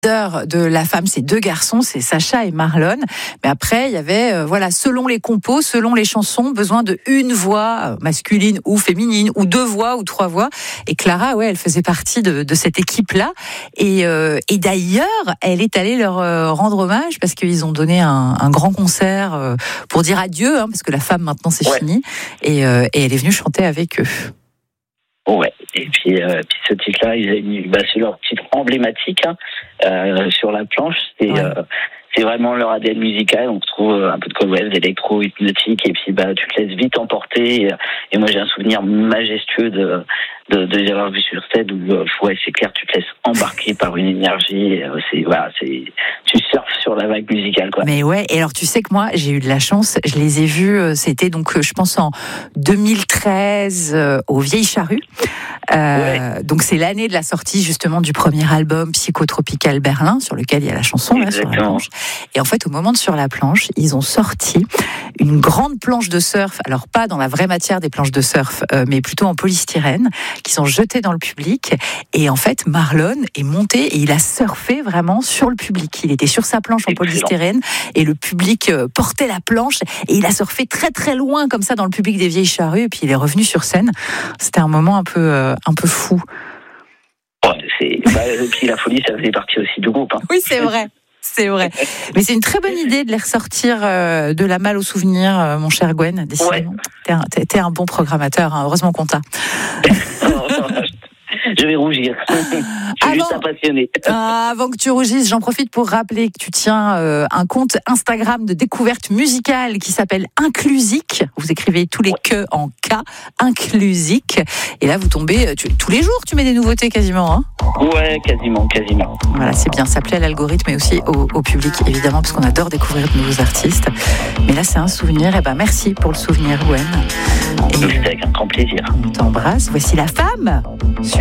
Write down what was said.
De la femme, c'est 2 garçons, c'est Sacha et Marlon. Mais après, il y avait, selon les compos, selon les chansons, besoin de une voix masculine ou féminine, ou 2 voix ou 3 voix. Et Clara, elle faisait partie de cette équipe-là. Et d'ailleurs, elle est allée leur rendre hommage parce qu'ils ont donné un grand concert pour dire adieu, parce que la femme maintenant c'est fini. Et elle est venue chanter avec eux. Ouais, et puis ce titre-là, c'est leur titre emblématique sur la planche. C'est vraiment leur ADN musical. On retrouve un peu de cold wave, d'électro, hypnotique, et puis tu te laisses vite emporter. Et moi, j'ai un souvenir majestueux de les avoir vus sur scène où c'est clair, tu te laisses embarquer par une énergie. Tu surfes sur la vague musicale, quoi. Mais ouais, et alors tu sais que moi, j'ai eu de la chance. Je les ai vus. C'était donc, je pense en 2013 aux Vieilles Charrues. Donc c'est l'année de la sortie justement du premier album Psychotropical Berlin, sur lequel il y a la chanson là, sur la planche. Et en fait, au moment de Sur la planche, ils ont sorti une grande planche de surf, alors pas dans la vraie matière des planches de surf, mais plutôt en polystyrène, qui sont jetées dans le public. Et en fait, Marlon est monté et il a surfé vraiment sur le public. Il était sur sa planche en polystyrène et le public portait la planche et il a surfé très très loin comme ça dans le public des Vieilles Charrues et puis il est revenu sur scène. C'était un moment un peu fou. Et puis la folie, ça faisait partie aussi du groupe. Oui, c'est vrai. C'est vrai. Mais c'est une très bonne idée de les ressortir de la malle au souvenir, mon cher Gwen. Décidément. T'es un bon programmateur. Heureusement qu'on t'a. Je vais rougir. Je suis juste un passionné. Avant que tu rougisses, j'en profite pour rappeler que tu tiens un compte Instagram de découverte musicale qui s'appelle Inclusique. Vous écrivez tous les que en K, Inclusique. Et là, vous tombez tous les jours. Tu mets des nouveautés quasiment. Hein ? Ouais, quasiment. Voilà, c'est bien. Ça plaît à l'algorithme et aussi au public, évidemment, parce qu'on adore découvrir de nouveaux artistes. Mais là, c'est un souvenir. Et merci pour le souvenir, Gwen. C'était avec un grand plaisir. On t'embrasse. Voici la femme.